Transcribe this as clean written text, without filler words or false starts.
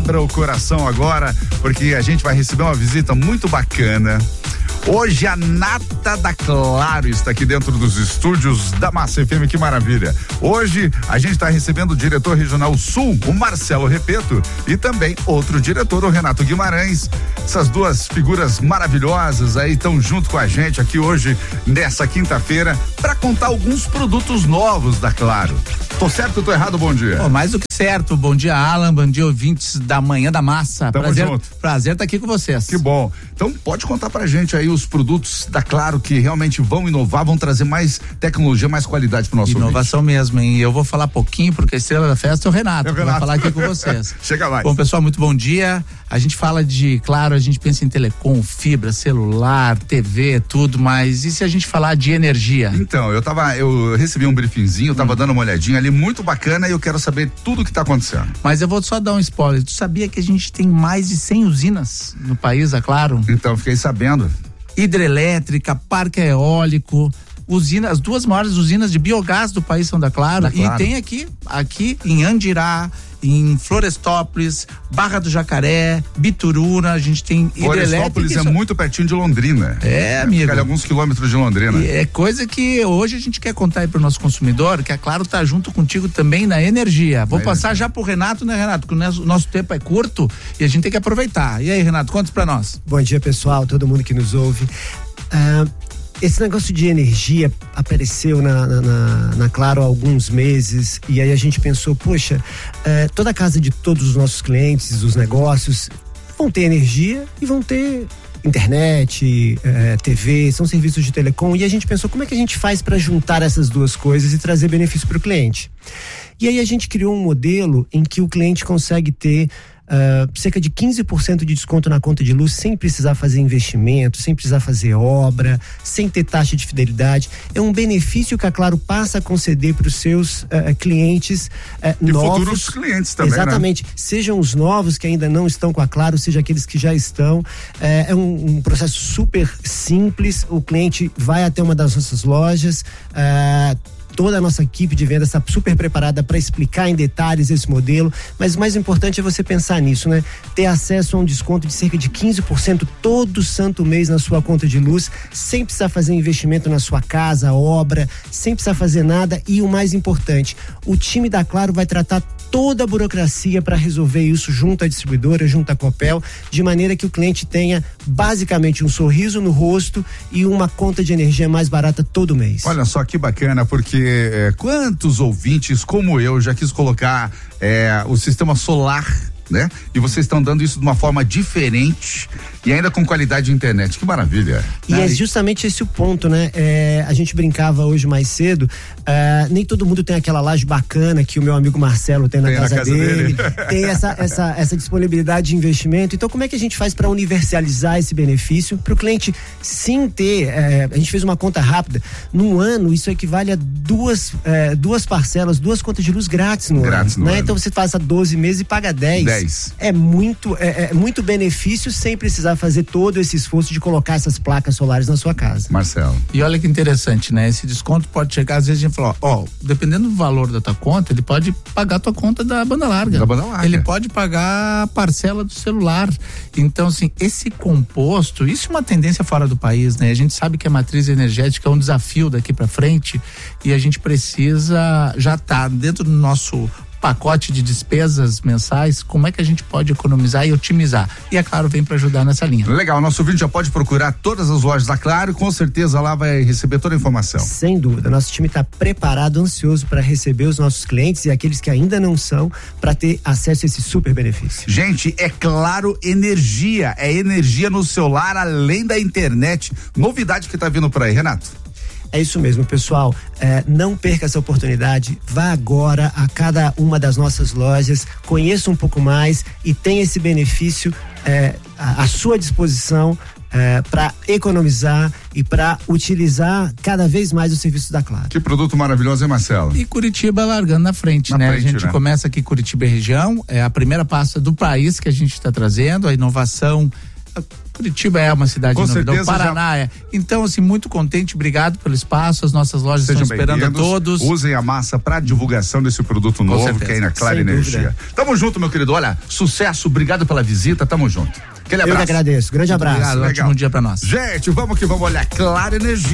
abra o coração agora, porque a gente vai receber uma visita muito bacana. Hoje a nata da Claro está aqui dentro dos estúdios da Massa FM, que maravilha. Hoje a gente está recebendo o diretor regional Sul, o Marcelo Repeto, e também outro diretor, o Renato Guimarães. Essas duas figuras maravilhosas aí estão junto com a gente aqui hoje, nessa quinta-feira, para contar alguns produtos novos da Claro. Tô certo ou tô errado? Bom dia. Mais do que certo. Bom dia, Alan. Bom dia, ouvintes da Manhã da Massa. Tamo junto. Prazer estar aqui com vocês. Que bom. Então pode contar pra gente aí os produtos da Claro que realmente vão inovar, vão trazer mais tecnologia, mais qualidade pro nosso Inovação ouvinte. Mesmo, hein? Eu vou falar pouquinho porque a estrela da festa é o Renato. Que vai falar aqui com vocês. Chega mais. Bom, pessoal, muito bom dia. A gente fala de, claro, a gente pensa em telecom, fibra, celular, TV, tudo, mas e se a gente falar de energia? Então, eu recebi um briefingzinho, tava dando uma olhadinha ali, muito bacana, e eu quero saber tudo o que tá acontecendo. Mas eu vou só dar um spoiler. Tu sabia que a gente tem mais de 100 usinas no país, é claro? Então, fiquei sabendo. Hidrelétrica, parque eólico, as duas maiores usinas de biogás do país são da Claro. E tem aqui em Andirá, em Florestópolis, Barra do Jacaré, Bituruna, a gente tem hidrelétrica. Florestópolis é muito pertinho de Londrina. Amigo. Fica ali alguns quilômetros de Londrina. E é coisa que hoje a gente quer contar aí pro nosso consumidor, que a Claro tá junto contigo também na energia. Vou passar já pro Renato, né, Renato? Porque o nosso tempo é curto e a gente tem que aproveitar. E aí, Renato, conta pra nós. Bom dia, pessoal, todo mundo que nos ouve. Esse negócio de energia apareceu na Claro há alguns meses, e aí a gente pensou, poxa, toda a casa de todos os nossos clientes, os negócios, vão ter energia e vão ter internet, TV, são serviços de telecom, e a gente pensou, como é que a gente faz para juntar essas duas coisas e trazer benefício para o cliente? E aí a gente criou um modelo em que o cliente consegue ter cerca de 15% de desconto na conta de luz sem precisar fazer investimento, sem precisar fazer obra, sem ter taxa de fidelidade. É um benefício que a Claro passa a conceder para os seus clientes novos. E futuros clientes também, exatamente, né? Sejam os novos que ainda não estão com a Claro, seja aqueles que já estão. É um processo super simples. O cliente vai até uma das nossas lojas, toda a nossa equipe de venda está super preparada para explicar em detalhes esse modelo, mas o mais importante é você pensar nisso, né? Ter acesso a um desconto de cerca de 15% todo santo mês na sua conta de luz, sem precisar fazer investimento na sua casa, obra, sem precisar fazer nada, e o mais importante, o time da Claro vai tratar toda a burocracia para resolver isso junto à distribuidora, junto à Copel, de maneira que o cliente tenha basicamente um sorriso no rosto e uma conta de energia mais barata todo mês. Olha só que bacana, porque quantos ouvintes como eu já quis colocar o sistema solar, né? E vocês estão dando isso de uma forma diferente e ainda com qualidade de internet. Que maravilha. E é justamente esse o ponto, né? A gente brincava hoje mais cedo, nem todo mundo tem aquela laje bacana que o meu amigo Marcelo tem na casa dele. Tem essa disponibilidade de investimento. Então, como é que a gente faz para universalizar esse benefício para o cliente sim ter? A gente fez uma conta rápida. Num ano, isso equivale a duas parcelas, 2 contas de luz grátis no ano. Né? Então, você passa 12 meses e paga 10. É muito benefício sem precisar fazer todo esse esforço de colocar essas placas solares na sua casa. Marcelo. E olha que interessante, né? Esse desconto pode chegar, às vezes a gente fala, dependendo do valor da tua conta, ele pode pagar a tua conta da banda larga. Ele pode pagar a parcela do celular. Então, assim, esse composto, isso é uma tendência fora do país, né? A gente sabe que a matriz energética é um desafio daqui pra frente e a gente precisa já tá dentro do nosso pacote de despesas mensais, como é que a gente pode economizar e otimizar? E a Claro vem para ajudar nessa linha. Legal, nosso ouvinte já pode procurar todas as lojas da Claro e com certeza lá vai receber toda a informação. Sem dúvida, nosso time está preparado, ansioso para receber os nossos clientes e aqueles que ainda não são, para ter acesso a esse super benefício. Gente, é Claro Energia, é energia no celular além da internet. Novidade que tá vindo por aí, Renato. É isso mesmo, pessoal. Não perca essa oportunidade. Vá agora a cada uma das nossas lojas, conheça um pouco mais e tenha esse benefício à sua disposição para economizar e para utilizar cada vez mais os serviços da Claro. Que produto maravilhoso, hein, Marcelo? E Curitiba largando na frente, né? A gente começa aqui Curitiba e região, é a primeira pasta do país que a gente está trazendo, a inovação Curitiba é uma cidade com nova, o Paraná é. Então, assim, muito contente, obrigado pelo espaço, as nossas lojas estão esperando a todos. Usem a massa para divulgação desse produto novo que é na Claro Energia. Tamo junto, meu querido, olha, sucesso, obrigado pela visita, tamo junto. Aquele abraço. Eu que agradeço, grande abraço. Obrigado, ótimo dia pra nós. Gente, vamos que vamos olhar, Claro Energia.